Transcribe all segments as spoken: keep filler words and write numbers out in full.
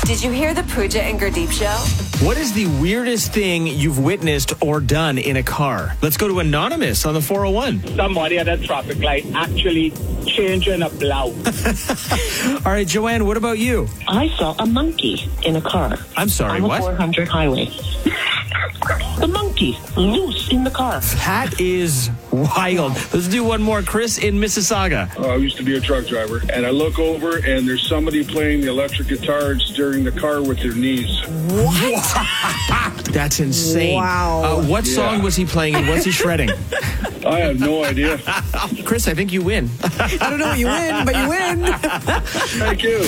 Did you hear the Pooja and Gurdeep show? What is the weirdest thing you've witnessed or done in a car? Let's go to Anonymous on the four oh one. Somebody at a traffic light actually changing a blouse. All right, Joanne, what about you? I saw a monkey in a car. I'm sorry, on what? the four hundred highway. The monkey loose in the car. That is wild. Let's do one more. Chris in Mississauga. Uh, I used to be a truck driver, and I look over, and there's somebody playing the electric guitar steering the car with their knees. What? That's insane. Wow. Uh, what Yeah. song was he playing and what's he shredding? I have no idea. Chris, I think you win. I don't know what you win, but you win. Thank you.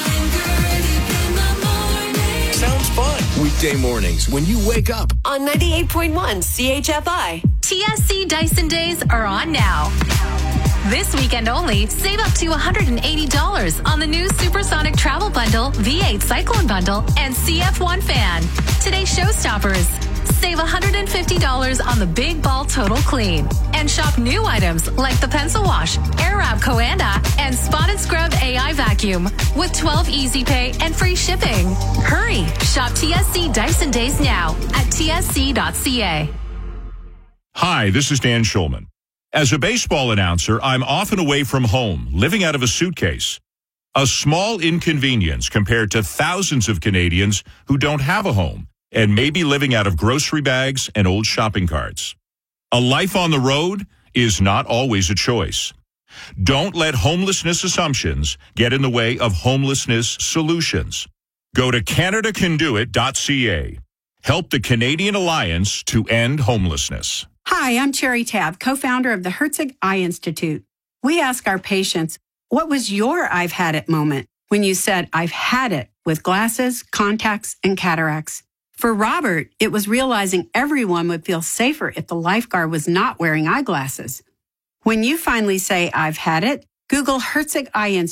Sounds fun. Weekday mornings when you wake up. On ninety-eight point one C H F I. T S C Dyson Days are on now. This weekend only, save up to one hundred eighty dollars on the new Supersonic Travel Bundle, V eight Cyclone Bundle, and C F one Fan. Today's showstoppers. Save one hundred fifty dollars on the Big Ball Total Clean. And shop new items like the Pencil Wash, Airwrap Coanda, and Spotted Scrub A I Vacuum with twelve Easy Pay and free shipping. Hurry! Shop T S C Dyson Days now at T S C dot C A. Hi, this is Dan Schulman. As a baseball announcer, I'm often away from home, living out of a suitcase. A small inconvenience compared to thousands of Canadians who don't have a home and may be living out of grocery bags and old shopping carts. A life on the road is not always a choice. Don't let homelessness assumptions get in the way of homelessness solutions. Go to Canada Can Do It dot C A. Help the Canadian Alliance to End Homelessness. Hi, I'm Cherry Tabb, co-founder of the Herzig Eye Institute. We ask our patients, what was your I've had it moment when you said, I've had it with glasses, contacts, and cataracts? For Robert, it was realizing everyone would feel safer if the lifeguard was not wearing eyeglasses. When you finally say, I've had it, Google Herzig Eye Institute.